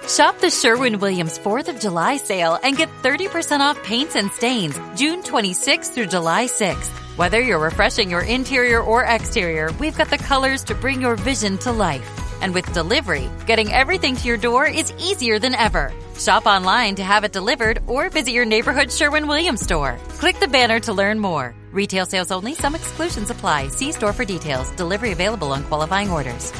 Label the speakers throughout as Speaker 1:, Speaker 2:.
Speaker 1: Shop the Sherwin-Williams 4th of July sale and get 30% off paints and stains June 26th through July 6th. Whether you're refreshing your interior or exterior, we've got the colors to bring your vision to life. And with delivery, getting everything to your door is easier than ever. Shop online to have it delivered or visit your neighborhood Sherwin-Williams store. Click the banner to learn more. Retail sales only. Some exclusions apply. See store for details. Delivery available on qualifying orders.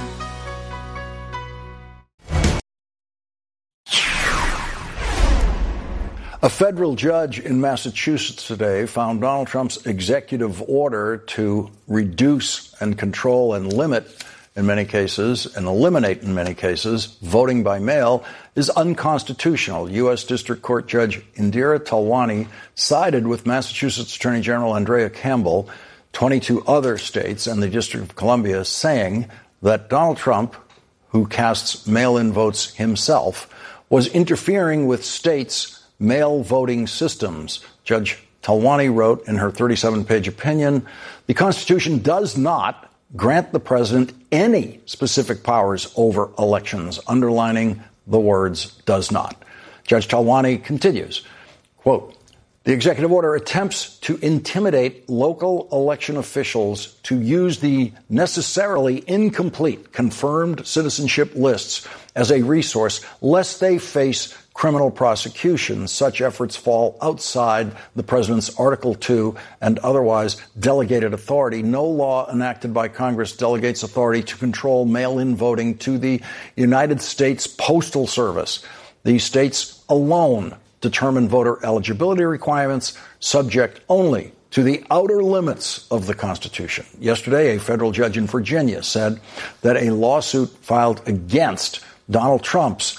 Speaker 2: A federal judge in Massachusetts today found Donald Trump's executive order to reduce and control and limit, in many cases, and eliminate, in many cases, voting by mail is unconstitutional. U.S. District Court Judge Indira Talwani sided with Massachusetts Attorney General Andrea Campbell, 22 other states, and the District of Columbia, saying that Donald Trump, who casts mail-in votes himself, was interfering with states' mail voting systems. Judge Talwani wrote in her 37-page opinion, the Constitution does not grant the president any specific powers over elections, underlining the words does not. Judge Talwani continues, quote, the executive order attempts to intimidate local election officials to use the necessarily incomplete confirmed citizenship lists as a resource lest they face criminal prosecution. Such efforts fall outside the president's Article 2 and otherwise delegated authority. No law enacted by Congress delegates authority to control mail-in voting to the United States Postal Service. The states alone determine voter eligibility requirements, subject only to the outer limits of the Constitution. Yesterday, a federal judge in Virginia said that a lawsuit filed against Donald Trump's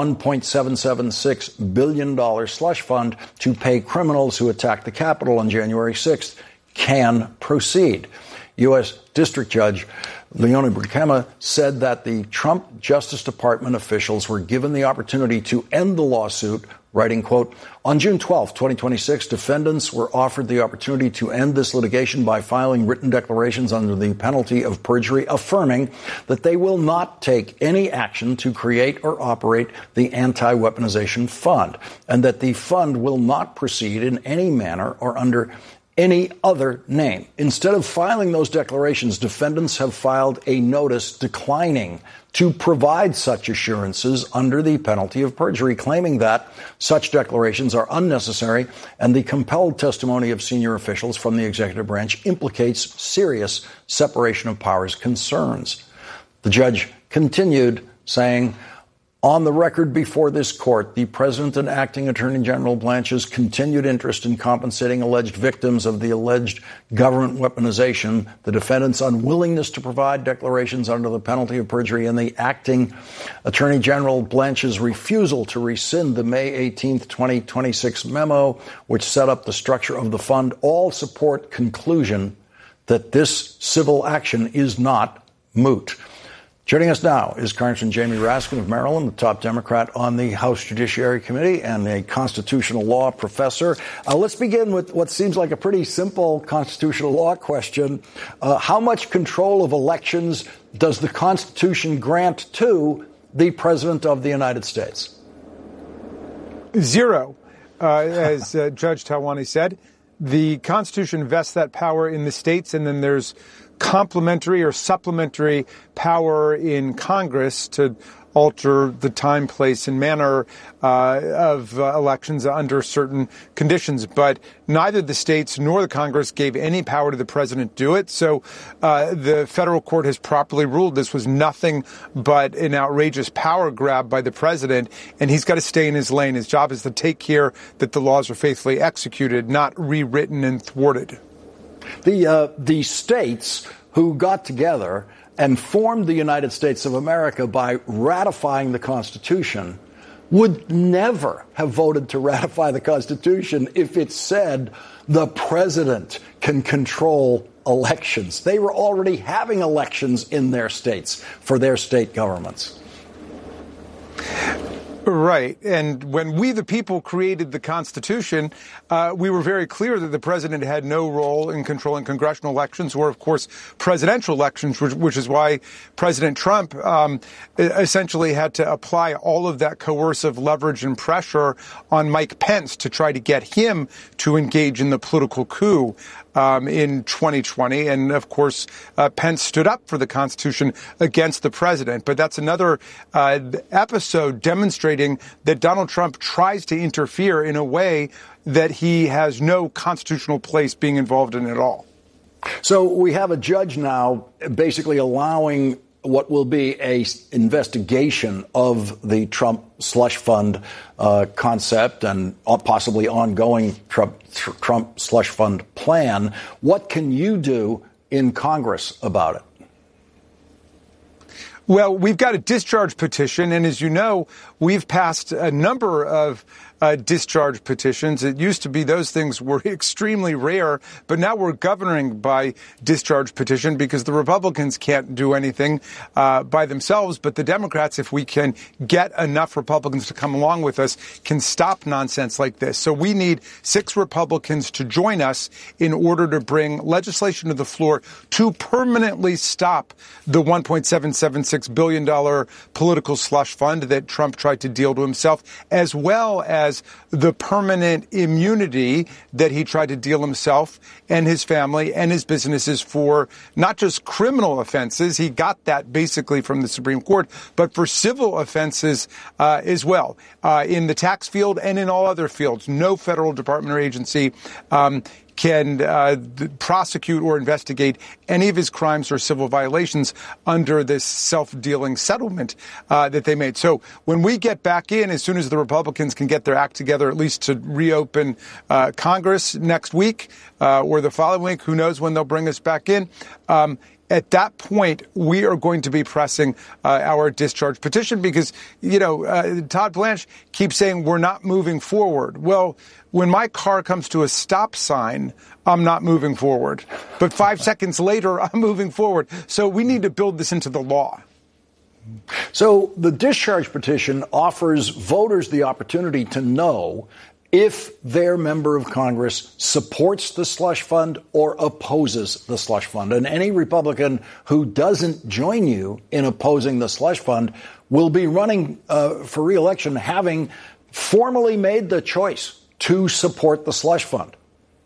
Speaker 2: $1.776 billion slush fund to pay criminals who attacked the Capitol on January 6th can proceed. U.S. District Judge Leonie Brinkema said that the Trump Justice Department officials were given the opportunity to end the lawsuit, writing, quote, on June 12, 2026, defendants were offered the opportunity to end this litigation by filing written declarations under the penalty of perjury, affirming that they will not take any action to create or operate the anti-weaponization fund, and that the fund will not proceed in any manner or under any other name. Instead of filing those declarations, defendants have filed a notice declining to provide such assurances under the penalty of perjury, claiming that such declarations are unnecessary and the compelled testimony of senior officials from the executive branch implicates serious separation of powers concerns. The judge continued saying, on the record before this court, the President and Acting Attorney General Blanche's continued interest in compensating alleged victims of the alleged government weaponization, the defendant's unwillingness to provide declarations under the penalty of perjury, and the Acting Attorney General Blanche's refusal to rescind the May 18, 2026 memo, which set up the structure of the fund, all support conclusion that this civil action is not moot. Joining us now is Congressman Jamie Raskin of Maryland, the top Democrat on the House Judiciary Committee and a constitutional law professor. Let's begin with what seems like a pretty simple constitutional law question. How much control of elections does the Constitution grant to the President of the United States?
Speaker 3: Zero. As Judge Talwani said, the Constitution vests that power in the states, and then there's complementary or supplementary power in Congress to alter the time, place, and manner of elections under certain conditions. But neither the states nor the Congress gave any power to the president to do it. So the federal court has properly ruled this was nothing but an outrageous power grab by the president, and he's got to stay in his lane. His job is to take care that the laws are faithfully executed, not rewritten and thwarted.
Speaker 2: The states who got together and formed the United States of America by ratifying the Constitution would never have voted to ratify the Constitution if it said the president can control elections. They were already having elections in their states for their state governments.
Speaker 3: Right. And when we, the people, created the Constitution, we were very clear that the president had no role in controlling congressional elections or, of course, presidential elections, which is why President Trump essentially had to apply all of that coercive leverage and pressure on Mike Pence to try to get him to engage in the political coup in 2020. And, of course, Pence stood up for the Constitution against the president. But that's another episode demonstrating that Donald Trump tries to interfere in a way that he has no constitutional place being involved in at all.
Speaker 2: So we have a judge now basically allowing what will be a investigation of the Trump slush fund concept and possibly ongoing Trump slush fund plan. What can you do in Congress about it?
Speaker 3: Well, we've got a discharge petition, and as you know, we've passed a number of discharge petitions. It used to be those things were extremely rare, but now we're governing by discharge petition because the Republicans can't do anything by themselves. But the Democrats, if we can get enough Republicans to come along with us, can stop nonsense like this. So we need 6 Republicans to join us in order to bring legislation to the floor to permanently stop the $1.776 billion political slush fund that Trump tried to deal to himself, as well as the permanent immunity that he tried to deal himself and his family and his businesses for not just criminal offenses. He got that basically from the Supreme Court, but for civil offenses as well, in the tax field and in all other fields. No federal department or agency can prosecute or investigate any of his crimes or civil violations under this self-dealing settlement that they made. So when we get back in, as soon as the Republicans can get their act together, at least to reopen Congress next week or the following week, who knows when they'll bring us back in, at that point, we are going to be pressing our discharge petition because, Todd Blanche keeps saying we're not moving forward. Well, when my car comes to a stop sign, I'm not moving forward. But 5 seconds later, I'm moving forward. So we need to build this into the law.
Speaker 2: So the discharge petition offers voters the opportunity to know if their member of Congress supports the slush fund or opposes the slush fund. And any Republican who doesn't join you in opposing the slush fund will be running for re-election having formally made the choice to support the slush fund.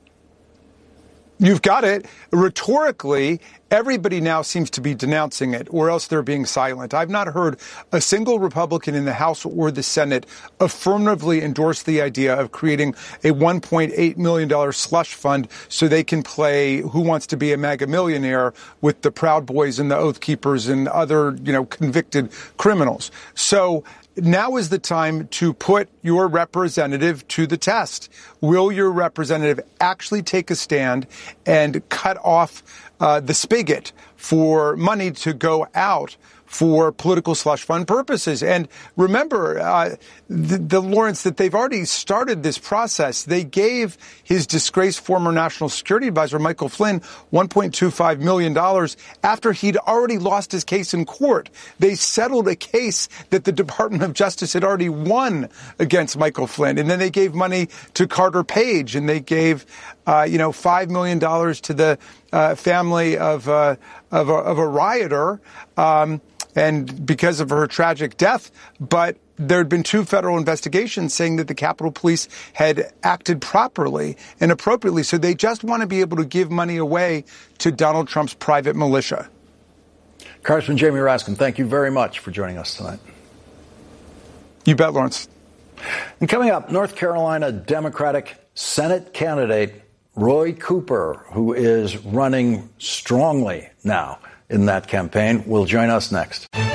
Speaker 3: You've got it. Rhetorically, everybody now seems to be denouncing it, or else they're being silent. I've not heard a single Republican in the House or the Senate affirmatively endorse the idea of creating a $1.8 million slush fund so they can play Who Wants to Be a Mega Millionaire with the Proud Boys and the Oath Keepers and other, convicted criminals. So now is the time to put your representative to the test. Will your representative actually take a stand and cut off the spigot for money to go out for political slush fund purposes? And remember, Lawrence, that they've already started this process. They gave his disgraced former national security advisor, Michael Flynn, $1.25 million after he'd already lost his case in court. They settled a case that the Department of Justice had already won against Michael Flynn. And then they gave money to Carter Page, and they gave, $5 million to the family of a rioter. And because of her tragic death, but there had been 2 federal investigations saying that the Capitol Police had acted properly and appropriately. So they just want to be able to give money away to Donald Trump's private militia.
Speaker 2: Congressman Jamie Raskin, thank you very much for joining us tonight.
Speaker 3: You bet, Lawrence.
Speaker 2: And coming up, North Carolina Democratic Senate candidate Roy Cooper, who is running strongly now in that campaign, will join us next.